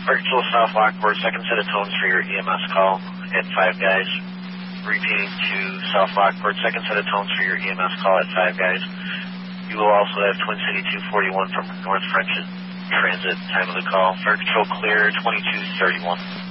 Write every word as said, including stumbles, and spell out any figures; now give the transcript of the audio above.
Fire Control South Lockport, second set of tones for your E M S call at Five Guys. Repeating to South Lockport, second set of tones for your E M S call at Five Guys. You will also have Twin City two forty-one from North French Transit. Time of the call. Fire Control clear, twenty-two thirty-one.